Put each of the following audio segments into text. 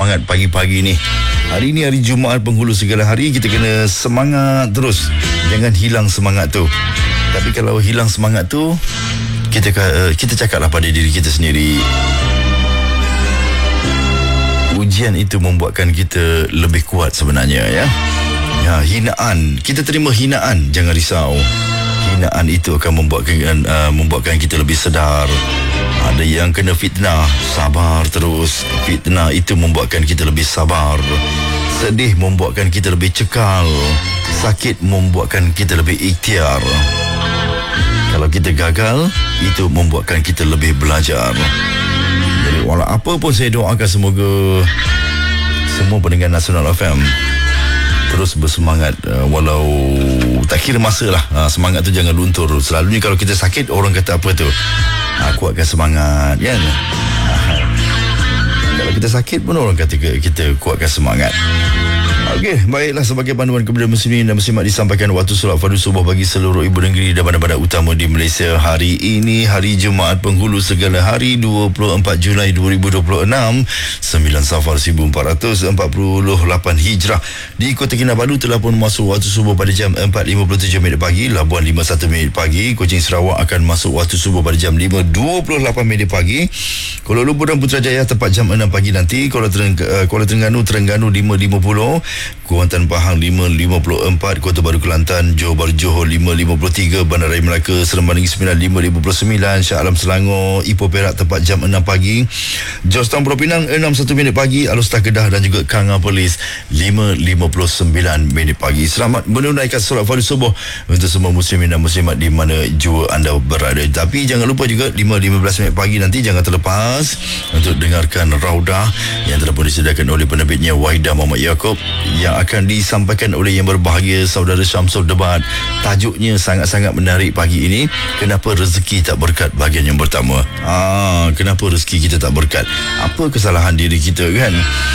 semangat pagi-pagi ni. Hari ni hari Jumaat penghulu segala hari, kita kena semangat terus. Jangan hilang semangat tu. Tapi kalau hilang semangat tu, kita cakaplah pada diri kita sendiri. Ujian itu membuatkan kita lebih kuat sebenarnya, ya. Ya, hinaan. Kita terima hinaan, jangan risau. Hinaan itu akan membuatkan kita lebih sedar. Ada yang kena fitnah, sabar terus. Fitnah itu membuatkan kita lebih sabar. Sedih membuatkan kita lebih cekal. Sakit membuatkan kita lebih ikhtiar. Kalau kita gagal, itu membuatkan kita lebih belajar. Jadi walau apa pun, saya doakan semoga semua pendengar Nasional FM terus bersemangat, walau tak kira masa lah. Semangat tu jangan luntur. Selalunya kalau kita sakit, orang kata apa tu, kuatkan semangat, kan? Kalau kita sakit pun orang kata kita kuatkan semangat. Okey, baiklah, sebagai panduan kepada muslimin dan muslimat disampaikan waktu solat fardu subuh bagi seluruh ibu negeri dan bandar-bandar utama di Malaysia. Hari ini hari Jumaat penghulu segala hari, 24 Julai 2026, 9 Safar 1448 Hijrah. Di Kota Kinabalu telah pun masuk waktu subuh pada jam 4.57 minit pagi. Labuan 51 minit pagi. Kuching Sarawak akan masuk waktu subuh pada jam 5.28 minit pagi. Kuala Lumpur dan Putrajaya tepat jam 6 pagi nanti. Kuala Terengganu 5.50. Kuantan Pahang 5.54, Kota Baru Kelantan, Johor Bahru Johor 5.53, Bandaraya Melaka Seremban Negeri Sembilan 5.59, Shah Alam Selangor, Ipoh Perak tepat jam 6 pagi, Georgetown Pulau Pinang 6.1 minit pagi, Alustah Kedah dan juga Kanga Perlis 5.59 minit pagi. Selamat menunaikan solat fardu subuh untuk semua muslimin dan muslimat di mana jua anda berada. Tapi jangan lupa juga 5.15 minit pagi nanti jangan terlepas untuk dengarkan Raudah yang telah pun disediakan oleh penerbitnya Wahidah Muhammad Yaakob, yang akan disampaikan oleh yang berbahagia saudara Syamsul Debat. Tajuknya sangat-sangat menarik pagi ini. Kenapa rezeki tak berkat bahagian yang pertama? Kenapa rezeki kita tak berkat? Apa kesalahan diri kita, kan?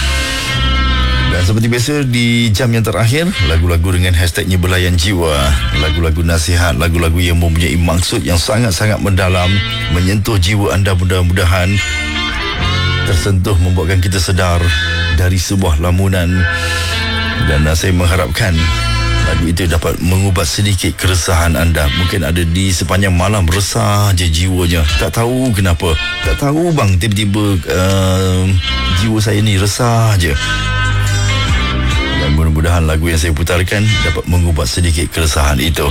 Dan seperti biasa di jam yang terakhir, lagu-lagu dengan hashtagnya Belayan Jiwa. Lagu-lagu nasihat, lagu-lagu yang mempunyai maksud yang sangat-sangat mendalam, menyentuh jiwa anda, mudah-mudahan tersentuh, membuatkan kita sedar dari sebuah lamunan. Dan saya mengharapkan lagu itu dapat mengubat sedikit keresahan anda. Mungkin ada di sepanjang malam resah je jiwanya, tak tahu kenapa, tak tahu bang, tiba-tiba jiwa saya ni resah je. Dan mudah-mudahan lagu yang saya putarkan dapat mengubat sedikit keresahan itu.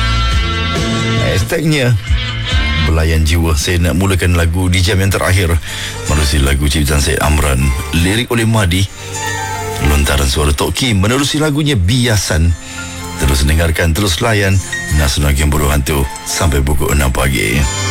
Hashtagnya Belayan Jiwa. Saya nak mulakan lagu di jam yang terakhir menerusi lagu ciptaan Syed Amran, lirik oleh Madi, lontaran suara Tok Kim menerusi lagunya Biasan. Terus dengarkan, terus layan Nasional Game Buruh Hantu sampai pukul 6 pagi.